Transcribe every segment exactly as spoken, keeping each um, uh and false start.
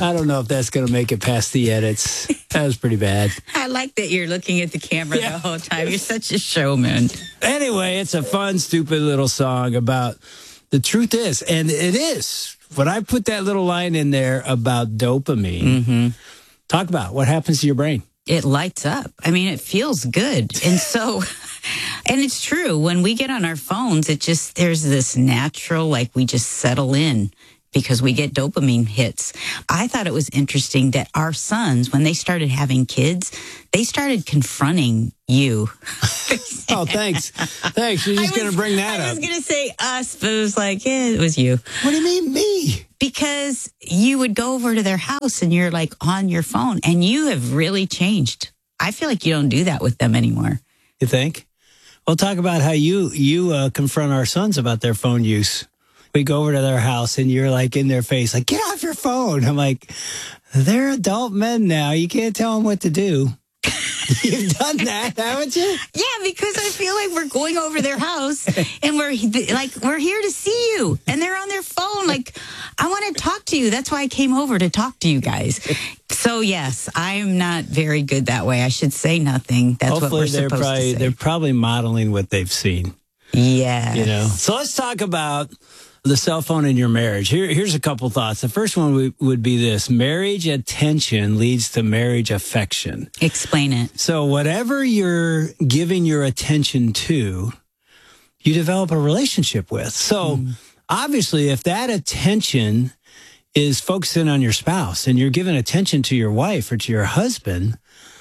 I don't know if that's going to make it past the edits. That was pretty bad. I like that you're looking at the camera yeah. the whole time. You're such a showman. Anyway, it's a fun, stupid little song about the truth is, and it is. When I put that little line in there about dopamine, mm-hmm. talk about what happens to your brain. It lights up. I mean, it feels good. And so, and it's true. When we get on our phones, it just, there's this natural, like we just settle in because we get dopamine hits. I thought it was interesting that our sons, when they started having kids, they started confronting you. Oh, thanks. Thanks. You're just going to bring that I up. I was going to say us, but it was like, yeah, it was you. What do you mean me? Because you would go over to their house and you're like on your phone and you have really changed. I feel like you don't do that with them anymore. You think? Well, talk about how you, you uh, confront our sons about their phone use. We go over to their house and you're like in their face, like, get off your phone. I'm like, they're adult men now. You can't tell them what to do. You've done that, haven't you? Yeah, because I feel like we're going over their house and we're like, we're here to see you. And they're on their phone. Like, I want to talk to you. That's why I came over to talk to you guys. So, yes, I'm not very good that way. I should say nothing. That's Hopefully what we're they're supposed probably, to say. They're probably modeling what they've seen. Yeah. You know. So let's talk about the cell phone in your marriage. Here, here's a couple thoughts. The first one would, would be this. Marriage attention leads to marriage affection. Explain it. So whatever you're giving your attention to, you develop a relationship with. So mm. obviously, if that attention is focusing on your spouse and you're giving attention to your wife or to your husband,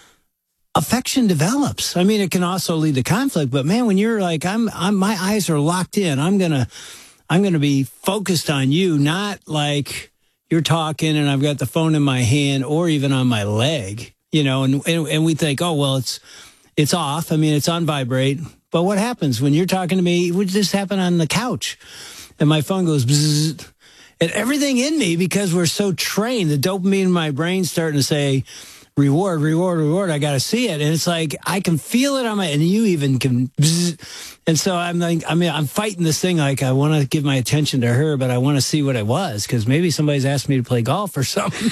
affection develops. I mean, it can also lead to conflict, but man, when you're like, I'm, I'm, my eyes are locked in, I'm going to, I'm going to be focused on you, not like you're talking and I've got the phone in my hand or even on my leg, you know, and, and, and we think, oh, well, it's, it's off. I mean, it's on vibrate. But what happens when you're talking to me? Would this happen on the couch? And my phone goes bzzz, and everything in me, because we're so trained, the dopamine in my brain starting to say, reward, reward, reward. I got to see it. And it's like, I can feel it on my, and you even can. And so I'm like, I mean, I'm fighting this thing. Like, I want to give my attention to her, but I want to see what it was. Cause maybe somebody's asked me to play golf or something,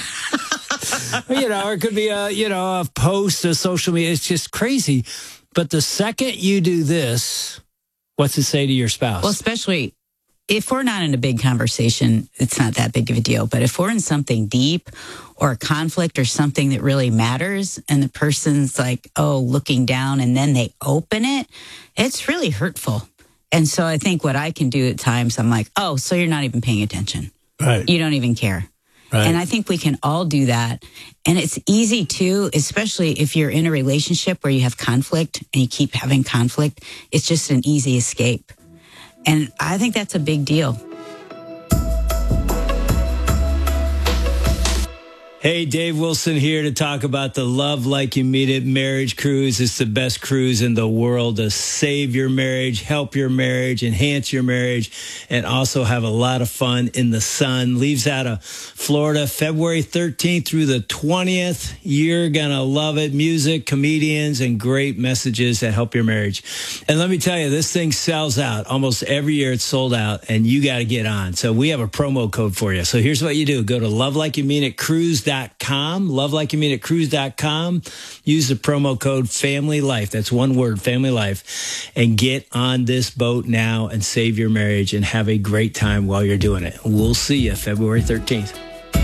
you know, or it could be a, you know, a post, a social media. It's just crazy. But the second you do this, what's it say to your spouse? Well, especially if we're not in a big conversation, it's not that big of a deal. But if we're in something deep or a conflict or something that really matters and the person's like, oh, looking down and then they open it, it's really hurtful. And so I think what I can do at times, I'm like, oh, so you're not even paying attention. Right. You don't even care. Right. And I think we can all do that. And it's easy too, especially if you're in a relationship where you have conflict and you keep having conflict. It's just an easy escape. And I think that's a big deal. Hey, Dave Wilson here to talk about the Love Like You Meet It marriage cruise. It's the best cruise in the world to save your marriage, help your marriage, enhance your marriage, and also have a lot of fun in the sun. Leaves out of Florida February thirteenth through the twentieth. You're going to love it. Music, comedians, and great messages that help your marriage. And let me tell you, this thing sells out. Almost every year it's sold out, and you got to get on. So we have a promo code for you. So here's what you do. Go to Love Like You Mean It Cruise dot com, Love Like You Mean It Cruise dot com. Use the promo code Family Life. That's one word, Family Life. And get on this boat now and save your marriage and have a great time while you're doing it. We'll see you February thirteenth.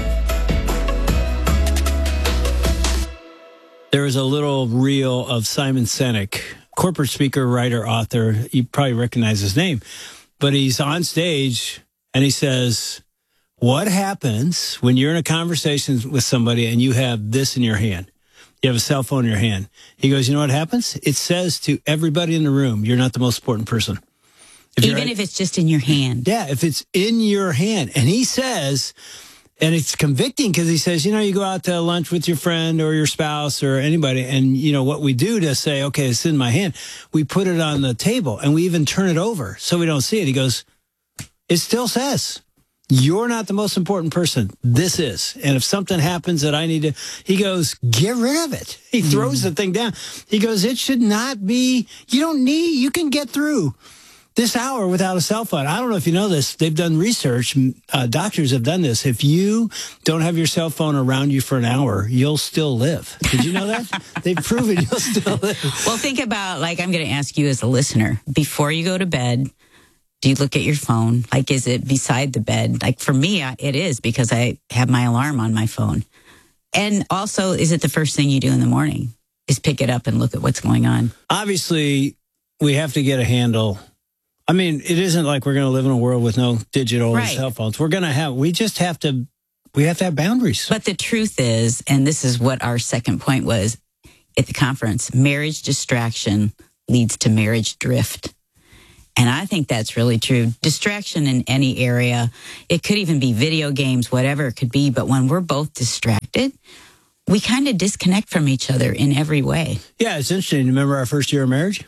There is a little reel of Simon Sinek, corporate speaker, writer, author. You probably recognize his name. But he's on stage and he says, what happens when you're in a conversation with somebody and you have this in your hand? You have a cell phone in your hand. He goes, you know what happens? It says to everybody in the room, you're not the most important person. If Even if it's just in your hand. Yeah, if it's in your hand. And he says, and it's convicting because he says, you know, you go out to lunch with your friend or your spouse or anybody, and, you know, what we do to say, okay, it's in my hand, we put it on the table and we even turn it over so we don't see it. He goes, it still says, you're not the most important person. This is. And if something happens that I need to, he goes, get rid of it. He throws mm. the thing down. He goes, it should not be, you don't need, you can get through this hour without a cell phone. I don't know if you know this. They've done research. Uh, doctors have done this. If you don't have your cell phone around you for an hour, you'll still live. Did you know that? They've proven you'll still live. Well, think about, like, I'm going to ask you as a listener, before you go to bed, do you look at your phone? Like, is it beside the bed? Like, for me, it is, because I have my alarm on my phone. And also, is it the first thing you do in the morning? Is pick it up and look at what's going on? Obviously, we have to get a handle. I mean, it isn't like we're going to live in a world with no digital right. cell phones. We're going to have, we just have to, we have to have boundaries. But the truth is, and this is what our second point was at the conference, marriage distraction leads to marriage drift. And I think that's really true. Distraction in any area, it could even be video games, whatever it could be. But when we're both distracted, we kind of disconnect from each other in every way. Yeah, it's interesting. Remember our first year of marriage?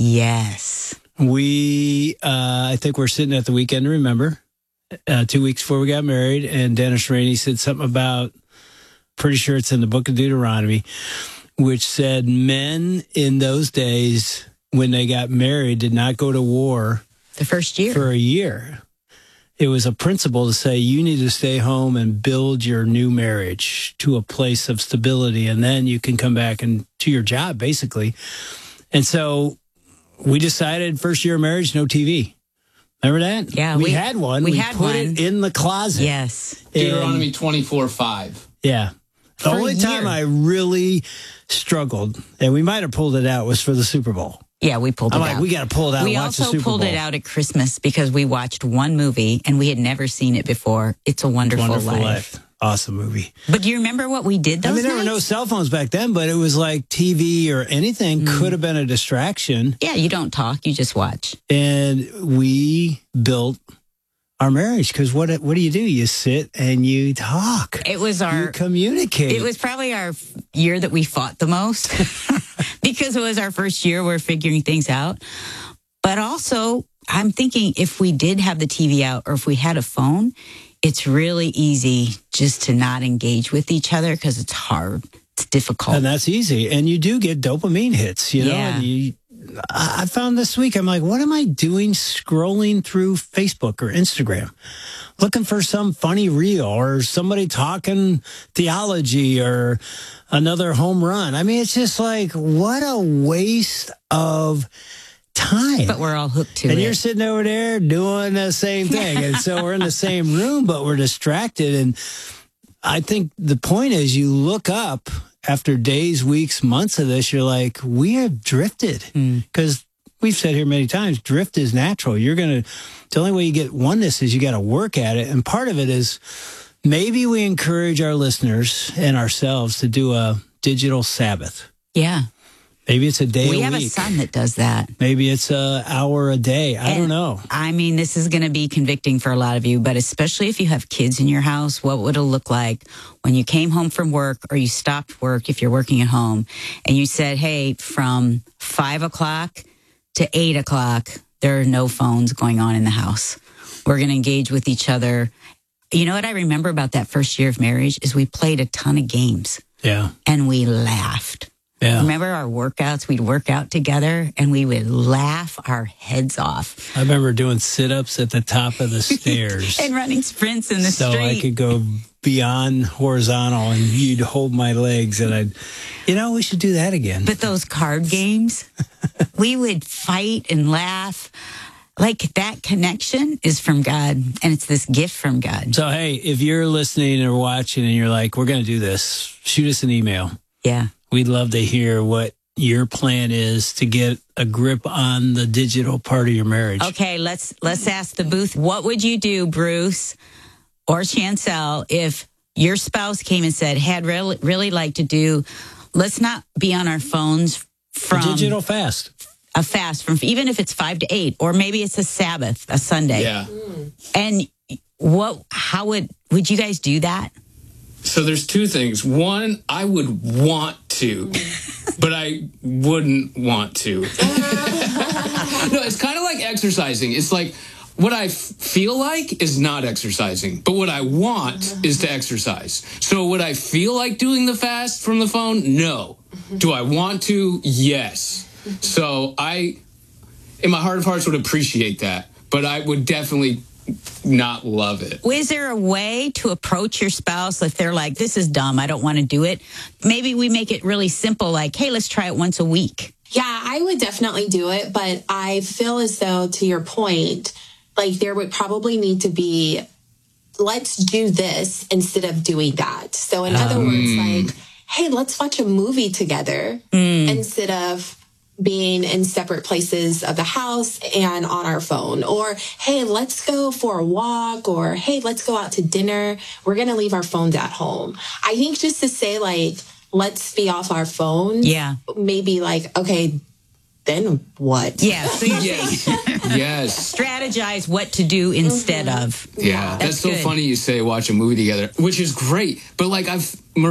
Yes. We, uh, I think we're sitting at the weekend to remember, uh, two weeks before we got married, and Dennis Rainey said something about, pretty sure it's in the book of Deuteronomy, which said men in those days, when they got married, did not go to war. The first year. For a year. It was a principle to say you need to stay home and build your new marriage to a place of stability, and then you can come back and to your job, basically. And so we decided first year of marriage, no T V. Remember that? Yeah. We, we had one. We, we had put one. it in the closet. Yes. Deuteronomy twenty-four five. Yeah. The For only time I really struggled, and we might have pulled it out, was for the Super Bowl. Yeah, we pulled it I'm out. like, we got to pull it out We and watch the also Super pulled Bowl. it out at Christmas because we watched one movie and we had never seen it before. It's a Wonderful, Wonderful Life. Life. Awesome movie. But do you remember what we did those I mean, there nights? were no cell phones back then, but it was like T V or anything mm. could have been a distraction. Yeah, you don't talk, you just watch. And we built our marriage, because what what do you do? You sit and you talk. It was our you communicate. It was probably our year that we fought the most because it was our first year. We're figuring things out. But also, I'm thinking if we did have the T V out or if we had a phone, it's really easy just to not engage with each other because it's hard. It's difficult. And that's easy. And you do get dopamine hits, you know. Yeah. And you, I found this week, I'm like, what am I doing scrolling through Facebook or Instagram? Looking for some funny reel or somebody talking theology or another home run. I mean, it's just like, what a waste of time. But we're all hooked to and it. And you're sitting over there doing the same thing. And so we're in the same room, but we're distracted. And I think the point is you look up after days, weeks, months of this, you're like, we have drifted. Because mm. we've said here many times, drift is natural. You're going to, the only way you get oneness is you got to work at it. And part of it is maybe we encourage our listeners and ourselves to do a digital Sabbath. Yeah. Maybe it's a day we a week. We have a son that does that. Maybe it's an hour a day. I and, don't know. I mean, this is going to be convicting for a lot of you, but especially if you have kids in your house, what would it look like when you came home from work or you stopped work if you're working at home and you said, hey, from five o'clock to eight o'clock, there are no phones going on in the house. We're going to engage with each other. You know what I remember about that first year of marriage is we played a ton of games. Yeah. And we laughed. Yeah. Remember our workouts? We'd work out together and we would laugh our heads off. I remember doing sit-ups at the top of the stairs. And running sprints in the so street. So I could go beyond horizontal and you'd hold my legs and I'd, you know, we should do that again. But those card games, we would fight and laugh. Like that connection is from God and it's this gift from God. So, hey, if you're listening or watching and you're like, we're going to do this, shoot us an email. Yeah. We'd love to hear what your plan is to get a grip on the digital part of your marriage. Okay, let's let's ask the booth. What would you do, Bruce or Chancel, if your spouse came and said, hey, I'd really, really like to do, let's not be on our phones from... A digital fast. A fast, from even if it's five to eight, or maybe it's a Sabbath, a Sunday. Yeah. And what, how would, would you guys do that? So there's two things. One, I would want to, but I wouldn't want to. No, it's kind of like exercising. It's like what I f- feel like is not exercising, but what I want is to exercise. So would I feel like doing the fast from the phone? No. Do I want to? Yes. So I... in my heart of hearts, would appreciate that. But I would definitely not love it. Is there a way to approach your spouse if they're like, this is dumb, I don't want to do it? Maybe we make it really simple, like, hey, let's try it once a week. Yeah, I would definitely do it. But I feel as though, to your point, like there would probably need to be, let's do this instead of doing that. So in um, other words, like, hey, let's watch a movie together mm. instead of being in separate places of the house and on our phone. Or, hey, let's go for a walk. Or, hey, let's go out to dinner. We're going to leave our phones at home. I think just to say, like, let's be off our phones. Yeah. Maybe like, okay, then what? Yeah. So you're yes. yes. Strategize what to do instead mm-hmm. of. Yeah. That's, that's so good. funny you say watch a movie together, which is great. But like I've